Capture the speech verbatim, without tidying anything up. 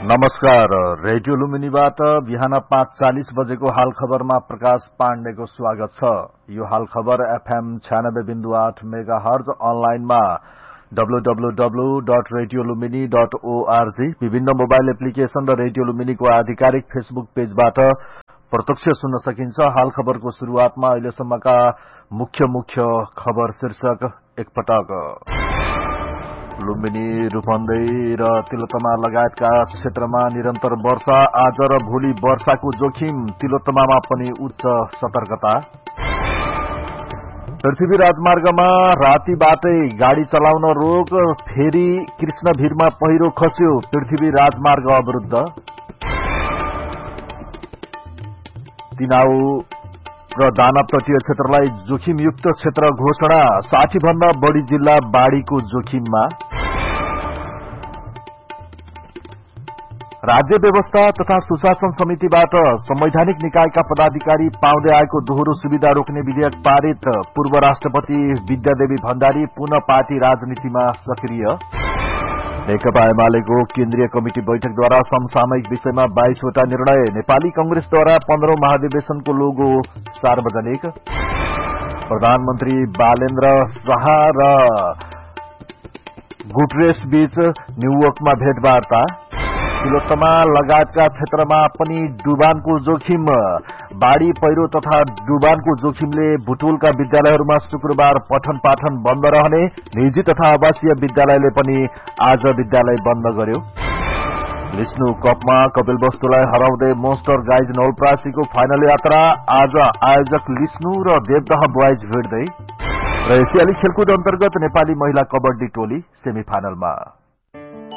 नमस्कार। रेडियो लुम्बिनीबाट बिहान पाँच चालिस बजेको हाल खबरमा प्रकाश पाण्डेको स्वागत छ। यो हाल खबर एफएम छयानब्बे बिन्दु आठ मेगा हर्ज अनलाइनमा W W W dot radio Lumbini dot ORG, विभिन्न मोबाइल एप्लिकेशन र रेडियो लुम्बिनीको आधिकारिक फेसबुक पेजबाट प्रत्यक्ष सुन्न सकिन्छ। हाल खबरको शुरूआतमा अहिलेसम्मका मुख्य मुख्य खबर शीर्षक एकपटक। लुम्बिनी, रूपन्देही र तिलोत्तमा लगायतका क्षेत्रमा निरन्तर वर्षा, आज र भोलि वर्षाको जोखिम, तिलोत्तमामा पनि उच्च सतर्कता। पृथ्वी राजमार्गमा रातीबाटै गाड़ी चलाउन रोक, फेरि कृष्णभिरमा पहिरो खस्यो, पृथ्वी राजमार्ग अवरुद्ध। तिनाउ र दानव तटीय क्षेत्रलाई जोखिमयुक्त क्षेत्र घोषणा, साठी भन्दा बढ़ी जिल्ला बाढ़ीको जोखिममा। राज्य व्यवस्था तथा सुशासन समितिबाट संवैधानिक निकायका पदाधिकारी पाउँदै आएको दोहोरो सुविधा रोक्ने विधेयक पारित, पूर्व राष्ट्रपति विद्यादेवी भण्डारी पुनः पार्टी राजनीतिमा सक्रिय। नेकपा एमालेको केन्द्रीय कमिटी बैठकद्वारा समसामयिक विषयमा बाइसवटा निर्णय, नेपाली कंग्रेसद्वारा पन्ध्रौं महाधिवेशनको लोगो सार्वजनिक। प्रधानमन्त्री बालेन्द्र शाह र गुटरेस बीच न्यूयोर्कमा भेटवार्ता। तिलोत्तमा लगायतका क्षेत्रमा पनि डुबानको जोखिम, बाढ़ी पहिरो तथा डुबानको जोखिमले बुटुलका विद्यालयहरूमा शुक्रबार पठन पाठन बन्द रहने, निजी तथा आवासीय विद्यालयले पनि आज विद्यालय बन्द गर्यो। विष्णु कपमा कपिलवस्तुलाई हराउँदै मोन्स्टर गाइज नवलपरासीको फाइनल यात्रा, आज आयोजक लिस्नु र देवदह बोइज भिड्दै। र एसियाली खेलकुद अन्तर्गत नेपाली महिला कबड्डी टोली सेमिफाइनलमा।